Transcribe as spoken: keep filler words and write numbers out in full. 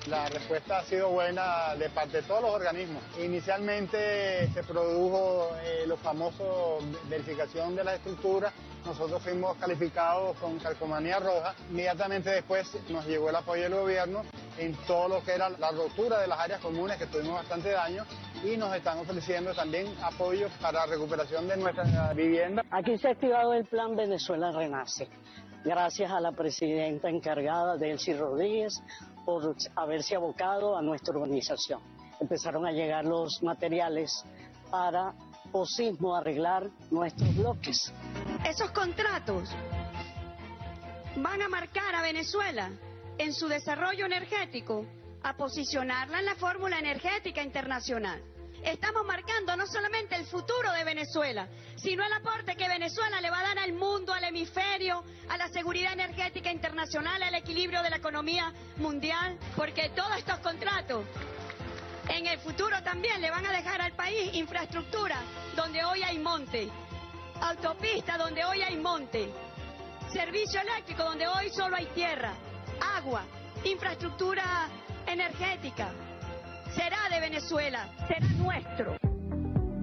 La respuesta ha sido buena de parte de todos los organismos. Inicialmente se produjo eh, los famosos verificación de la estructura. Nosotros fuimos calificados con calcomanía roja. Inmediatamente después nos llegó el apoyo del gobierno en todo lo que era la rotura de las áreas comunes, que tuvimos bastante daño, y nos están ofreciendo también apoyo para la recuperación de nuestras viviendas. Aquí se ha activado el plan Venezuela Renace, gracias a la presidenta encargada, Delcy Rodríguez, por haberse abocado a nuestra organización. Empezaron a llegar los materiales para posismo arreglar nuestros bloques. Esos contratos van a marcar a Venezuela en su desarrollo energético, a posicionarla en la fórmula energética internacional. Estamos marcando no solamente el futuro de Venezuela, sino el aporte que Venezuela le va a dar al mundo, al hemisferio, a la seguridad energética internacional, al equilibrio de la economía mundial, porque todos estos contratos en el futuro también le van a dejar al país infraestructura donde hoy hay monte, autopista donde hoy hay monte, servicio eléctrico donde hoy solo hay tierra, agua, infraestructura energética. Será de Venezuela, será nuestro.